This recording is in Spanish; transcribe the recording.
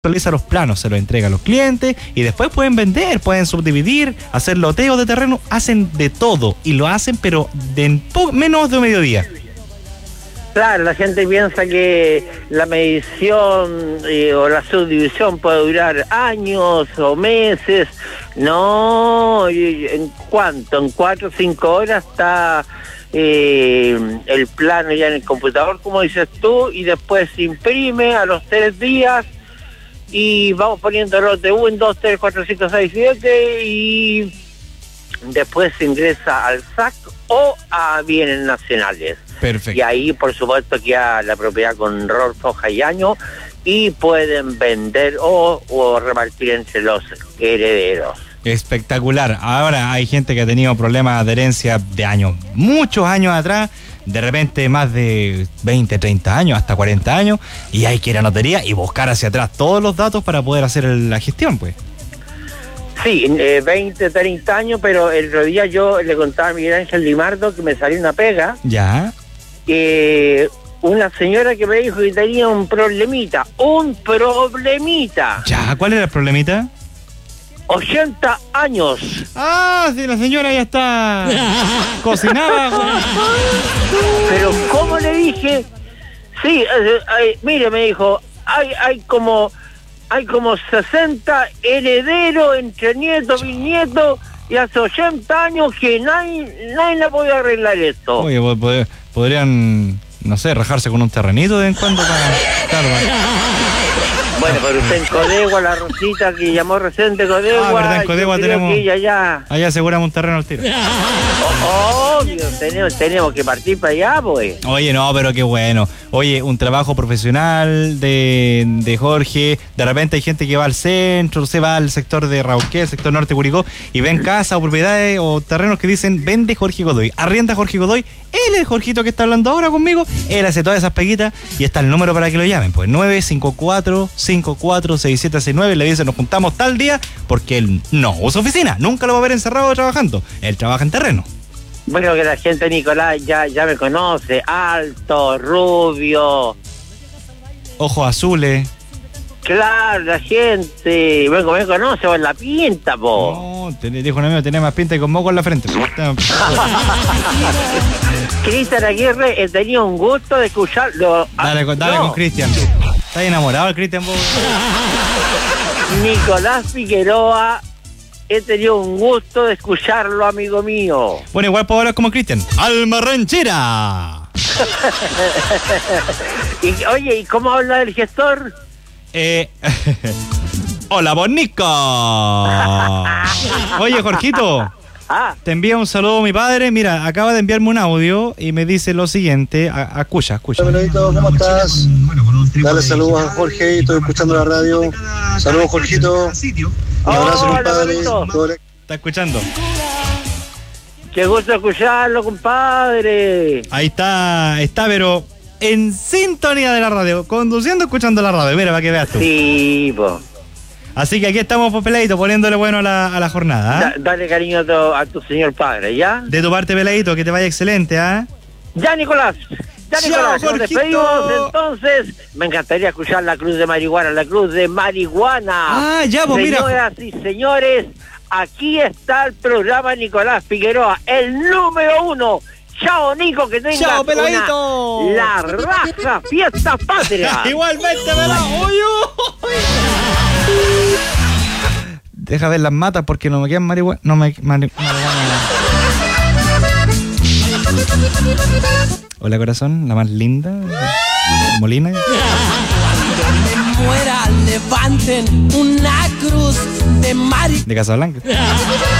realiza los planos, se los entrega a los clientes y después pueden vender, pueden subdividir, hacer loteos de terreno, hacen de todo y lo hacen pero de menos de un mediodía. Claro, la gente piensa que la medición o la subdivisión puede durar años o meses. No, ¿en cuánto? En 4 o 5 horas está el plano ya en el computador, como dices tú, y después se imprime a los 3 días y vamos poniendo lote 1, 2, 3, 4, 5, 6, 7 y después se ingresa al SAC o a bienes nacionales. Perfecto. Y ahí, por supuesto, queda la propiedad con rol, foja y año y pueden vender o repartir entre los herederos. Espectacular. Ahora hay gente que ha tenido problemas de herencia de años, muchos años atrás, de repente más de 20, 30 años, hasta 40 años, y hay que ir a notaría y buscar hacia atrás todos los datos para poder hacer la gestión, pues. Sí, 20, 30 años, pero el otro día yo le contaba a Miguel Ángel Limardo que me salió una pega. Ya. Una señora que me dijo que tenía un problemita. Ya, ¿cuál era el problemita? 80 años. Ah, sí, la señora ya está cocinaba. Pero ¿cómo le dije? Sí, mire, me dijo, hay como 60 herederos entre nietos, bisnietos, y hace 80 años que nadie le puede arreglar esto. Oye, podrían, no sé, rajarse con un terrenito de en cuando para... Claro, bueno, pero usted en Codegua, la Rosita que llamó recién de Codegua... Ah, verdad, en Codegua tenemos... allá aseguramos un terreno al tiro. Obvio, tenemos que partir para allá, pues. Oye, no, pero qué bueno. Oye, un trabajo profesional de Jorge. De repente hay gente que va al centro, se va al sector de Rauquén, el sector norte de Curicó, y ven casas o propiedades o terrenos que dicen, vende Jorge Godoy, arrienda Jorge Godoy. Él es el Jorgito que está hablando ahora conmigo. Él hace todas esas peguitas y está el número para que lo llamen, pues 954-546769. Le dicen, nos juntamos tal día, porque él no usa oficina, nunca lo va a ver encerrado trabajando. Él trabaja en terreno. Bueno, que la gente, Nicolás, ya me conoce. Alto, rubio. Ojos azules. Claro, la gente me conoce por la pinta, po. No, dijo un amigo, tenía más pinta y con moco en la frente. Cristian Aguirre, he tenido un gusto de escucharlo. Dale con Cristian. ¿Estás enamorado el Cristian? Nicolás Figueroa, he tenido un gusto de escucharlo, amigo mío. Bueno, igual puedo hablar como Cristian. ¡Alma ranchera! Oye, ¿y cómo habla el gestor? Hola, Bonico. Oye, Jorgito, te envía un saludo a mi padre. Mira, acaba de enviarme un audio y me dice lo siguiente. Escucha. Hola, Benedito, ¿cómo estás? Dale saludos a Jorge, estoy escuchando la radio. Saludos, Jorgito. Un abrazo, compadre. ¿Está escuchando? Qué gusto escucharlo, compadre. Ahí está, pero en sintonía de la radio, conduciendo, escuchando la radio. Mira, para que veas tú. Sí, po. Así que aquí estamos, Peladito, poniéndole bueno a la jornada. Dale cariño a tu señor padre, ¿ya? De tu parte, Peladito, que te vaya excelente, Ya, Nicolás. Nos despedimos, entonces. Me encantaría escuchar la cruz de marihuana. Ya, pues mira. Señoras y señores, aquí está el programa Nicolás Figueroa, el número 1. Chao, Nico, que tengas Chao, Peladito. La raja fiesta patria. Igualmente, Pelado. Deja ver las matas porque no me quedan marihuana. Hola, corazón, la más linda. Molina. Me muera, levanten una cruz de De Casablanca.